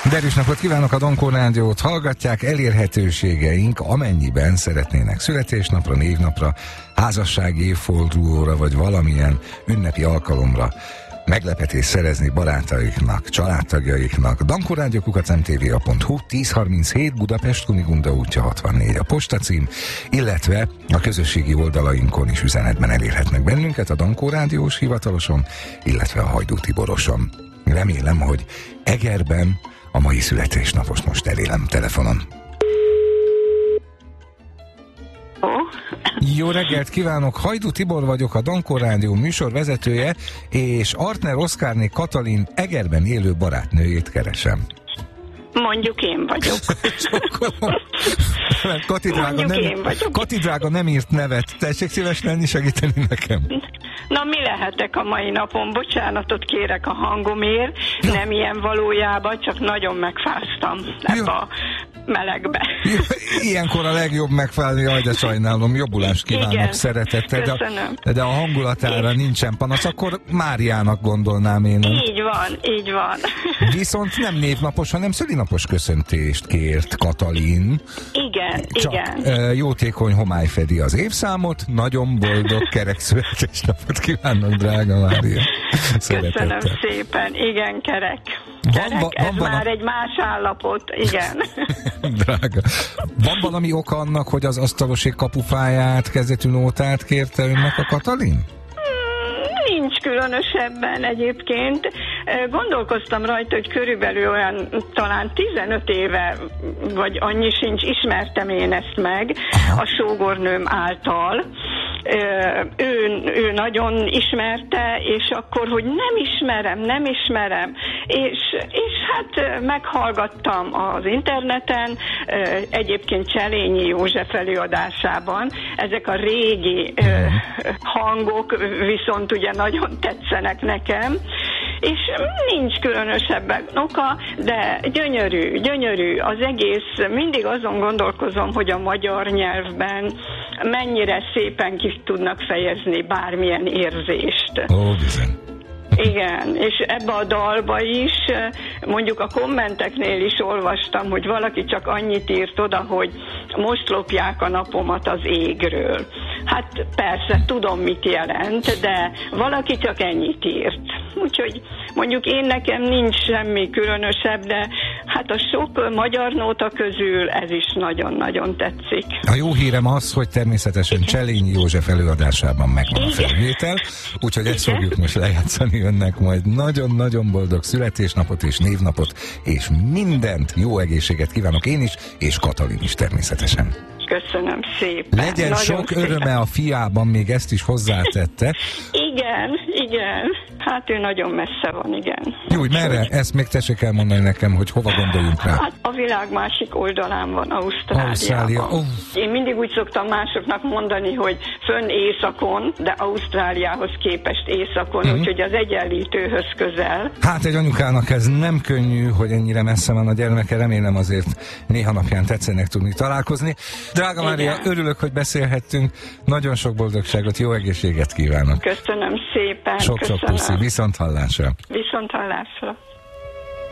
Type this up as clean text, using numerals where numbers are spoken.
Derűs napot kívánok, a Dankó Rádiót hallgatják. Elérhetőségeink, amennyiben szeretnének születésnapra, névnapra, házassági évfordulóra, vagy valamilyen ünnepi alkalomra meglepetést szerezni barátaiknak, családtagjaiknak. dankorádió@mtva.hu, 1037 Budapest, Kunigunda útja 64 a postacím, illetve a közösségi oldalainkon is üzenetben elérhetnek bennünket, a Dankó Rádiós hivataloson, illetve a Hajdú Tiboroson. Remélem, hogy Egerben a mai születésnapos most elélem telefonon. Jó reggelt kívánok, Hajdú Tibor vagyok, a Dankó Rádió műsorvezetője, és Artner Oszkárné Katalin Egerben élő barátnőjét keresem. Mondjuk én vagyok. Kati drága nem írt nevet. Tessék szíves lenni, segíteni nekem. Na, mi lehetek a mai napon? Bocsánatot kérek a hangomért. Ja. Nem ilyen valójában, csak nagyon megfáztam ebbe a melegbe. Ilyenkor a legjobb megfelelni, jaj, de sajnálom, jobbulást kívánok. Igen, szeretettel. De a hangulatára nincsen panasz, akkor Máriának gondolnám én. Így van. Viszont nem névnapos, hanem szülinapos köszöntést kért Katalin. Igen. Jótékony homály fedi az évszámot, nagyon boldog kerek születésnapot kívánok, drága Mária. Köszönöm szépen, igen, kerek. Ez már egy más állapot, igen. Drága. Van valami oka annak, hogy az asztalosék kapufáját, kezdetű nótát kérte önnek a Katalin? Nincs különösebben egyébként. Gondolkoztam rajta, hogy körülbelül olyan talán 15 éve, vagy annyi sincs, ismertem én ezt meg a sógornőm által. Ő nagyon ismerte, és akkor, hogy nem ismerem, és hát meghallgattam az interneten, egyébként Cselényi József előadásában, ezek a régi hangok viszont ugye nagyon tetszenek nekem, és nincs különösebben oka, de gyönyörű az egész. Mindig azon gondolkozom, hogy a magyar nyelvben mennyire szépen ki tudnak fejezni bármilyen érzést. Bizony. Igen, és ebbe a dalba is, mondjuk a kommenteknél is olvastam, hogy valaki csak annyit írt oda, hogy most lopják a napomat az égről. Hát persze, tudom, mit jelent, de valaki csak ennyit írt. Úgyhogy mondjuk nekem nincs semmi különösebb, de hát a sok magyar nóta közül ez is nagyon-nagyon tetszik. A jó hírem az, hogy természetesen Cselényi József előadásában megvan a felvétel, úgyhogy ezt fogjuk most lejátszani önnek, majd nagyon-nagyon boldog születésnapot és névnapot, és mindent, jó egészséget kívánok én is, és Katalin is természetesen. Köszönöm szépen. Legyen nagyon sok szépen öröme a fiában, még ezt is hozzátette. Igen. Hát ő nagyon messze van, igen. Jó, hogy merre? Ezt még tessék elmondani nekem, hogy hova gondoljunk rá. Hát a világ másik oldalán van, Ausztráliában. Én mindig úgy szoktam másoknak mondani, hogy fönn északon, de Ausztráliához képest északon, úgyhogy az Egyenlítőhöz közel. Hát egy anyukának ez nem könnyű, hogy ennyire messze van a gyermeke, remélem azért néha napján tetszenek tudni találkozni. Drága Mária, örülök, hogy beszélhettünk. Nagyon sok boldogságot, jó egészséget kívánok. Köszönöm szépen. Sok puszi, viszonthallásra. Viszonthallásra.